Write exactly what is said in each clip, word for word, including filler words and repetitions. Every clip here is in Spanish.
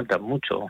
cuentan mucho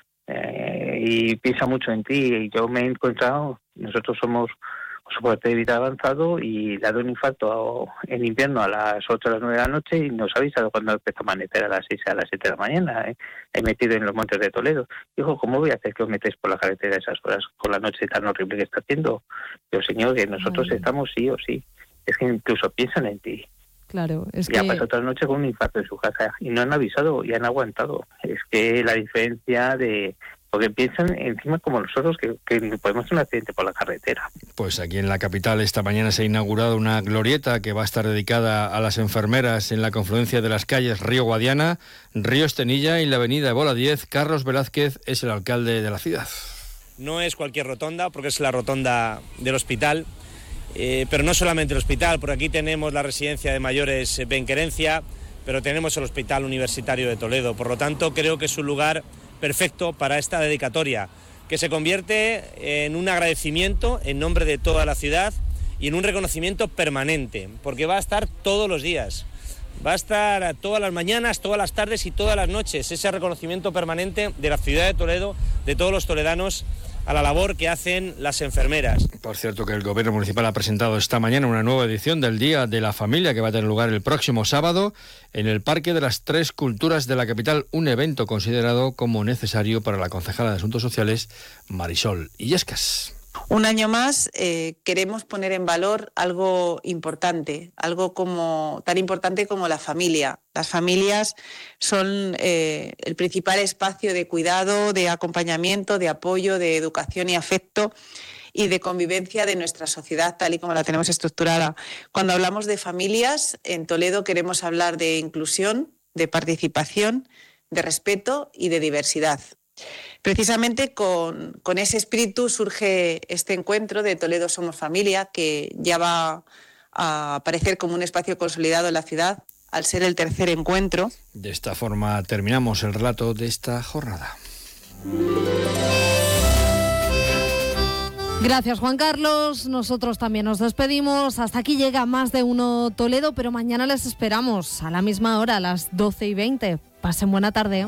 eh, y piensan mucho en ti. Y yo me he encontrado, nosotros somos soporte de vida avanzado y le ha dado un infarto en invierno a las ocho a las nueve de la noche y nos ha avisado cuando empezó a amanecer a las seis a las siete de la mañana. ¿eh? He metido en los montes de Toledo. Dijo, ¿cómo voy a hacer que os metéis por la carretera a esas horas con la noche tan horrible que está haciendo? Yo, señor, que nosotros Ay. estamos sí o sí. Es que incluso piensan en ti. Claro, es y que... ha pasado otra noche con un infarto en su casa y no han avisado y han aguantado. Es que la diferencia de... Porque piensan encima como nosotros que, que podemos tener un accidente por la carretera. Pues aquí en la capital esta mañana se ha inaugurado una glorieta que va a estar dedicada a las enfermeras en la confluencia de las calles Río Guadiana, Río Estenilla y la avenida Bola diez. Carlos Velázquez es el alcalde de la ciudad. No es cualquier rotonda, porque es la rotonda del hospital, eh, pero no solamente el hospital, por aquí tenemos la residencia de mayores Benquerencia, pero tenemos el Hospital Universitario de Toledo. Por lo tanto, creo que es un lugar perfecto para esta dedicatoria, que se convierte en un agradecimiento en nombre de toda la ciudad y en un reconocimiento permanente, porque va a estar todos los días, va a estar todas las mañanas, todas las tardes y todas las noches, ese reconocimiento permanente de la ciudad de Toledo, de todos los toledanos, a la labor que hacen las enfermeras. Por cierto, que el Gobierno Municipal ha presentado esta mañana una nueva edición del Día de la Familia que va a tener lugar el próximo sábado en el Parque de las Tres Culturas de la capital, un evento considerado como necesario para la concejala de Asuntos Sociales, Marisol Illescas. Un año más eh, queremos poner en valor algo importante, algo como tan importante como la familia. Las familias son eh, el principal espacio de cuidado, de acompañamiento, de apoyo, de educación y afecto y de convivencia de nuestra sociedad tal y como la tenemos estructurada. Cuando hablamos de familias, en Toledo queremos hablar de inclusión, de participación, de respeto y de diversidad. Precisamente con, con ese espíritu surge este encuentro de Toledo Somos Familia, que ya va a aparecer como un espacio consolidado en la ciudad, al ser el tercer encuentro. De esta forma terminamos el relato de esta jornada. Gracias, Juan Carlos. Nosotros también nos despedimos. Hasta aquí llega Más de Uno Toledo, pero mañana les esperamos a la misma hora, a las doce y veinte. Pasen buena tarde.